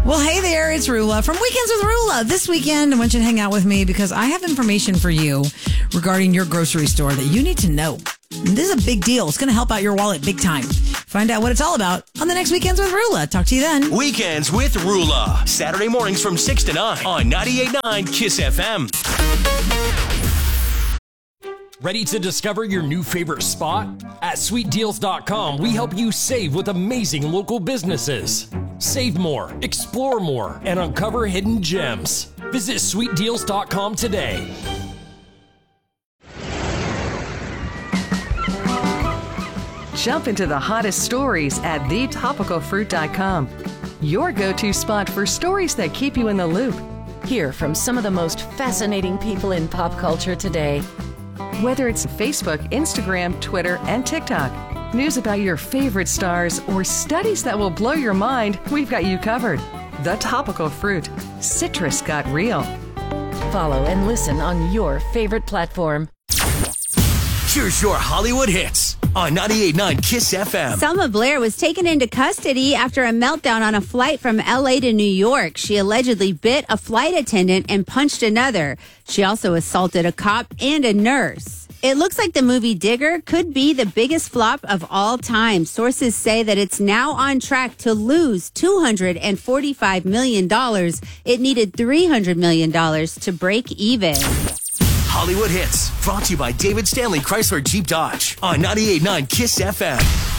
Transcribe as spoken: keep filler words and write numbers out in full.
Well, hey there, it's Rula from Weekends with Rula. This weekend, I want you to hang out with me because I have information for you regarding your grocery store that you need to know. This is a big deal. It's going to help out your wallet big time. Find out what it's all about on the next Weekends with Rula. Talk to you then. Weekends with Rula. Saturday mornings from six to nine on ninety-eight point nine Kiss F M. Ready to discover your new favorite spot? At sweet deals dot com, we help you save with amazing local businesses. Save more, explore more, and uncover hidden gems. Visit sweet deals dot com today. Jump into the hottest stories at the topical fruit dot com. Your go-to spot for stories that keep you in the loop. Hear from some of the most fascinating people in pop culture today. Whether it's Facebook, Instagram, Twitter, and TikTok, news about your favorite stars, or studies that will blow your mind, we've got you covered. The Topical Fruit. Citrus got real. Follow and listen on your favorite platform. Here's your Hollywood hits on ninety-eight point nine Kiss F M. Selma Blair was taken into custody after a meltdown on a flight from L A to New York. She allegedly bit a flight attendant and punched another. She also assaulted a cop and a nurse. It looks like the movie Digger could be the biggest flop of all time. Sources say that it's now on track to lose two hundred forty-five million dollars. It needed three hundred million dollars to break even. Hollywood hits brought to you by David Stanley Chrysler Jeep Dodge on ninety-eight point nine Kiss F M.